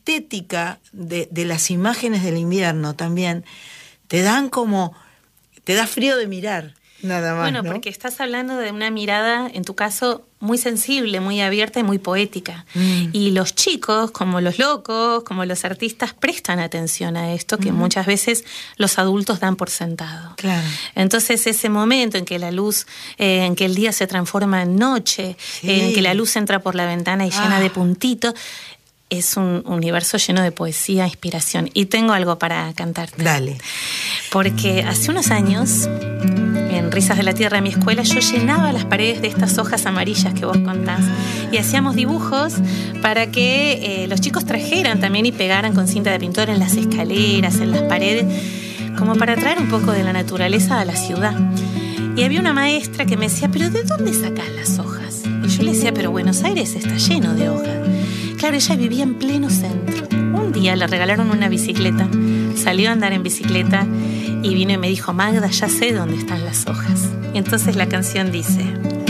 estética de las imágenes del invierno también te dan te da frío de mirar, nada más, Bueno, ¿no? porque estás hablando de una mirada, en tu caso, muy sensible, muy abierta y muy poética. Y los chicos, como los locos, como los artistas, prestan atención a esto que muchas veces los adultos dan por sentado. Claro. Entonces, ese momento en que la luz, en que el día se transforma en noche, Sí. en que la luz entra por la ventana y llena de puntitos, es un universo lleno de poesía, inspiración. Y tengo algo para cantarte. Dale. Porque hace unos años, en Risas de la Tierra, en mi escuela, yo llenaba las paredes de estas hojas amarillas que vos contás y hacíamos dibujos para que los chicos trajeran también y pegaran con cinta de pintor en las escaleras, en las paredes, como para traer un poco de la naturaleza a la ciudad. Y había una maestra que me decía, ¿pero de dónde sacás las hojas? Y yo le decía, pero Buenos Aires está lleno de hojas. Claro, ella vivía en pleno centro. Un día le regalaron una bicicleta, salió a andar en bicicleta y vino y me dijo, Magda, ya sé dónde están las hojas. Y entonces la canción dice...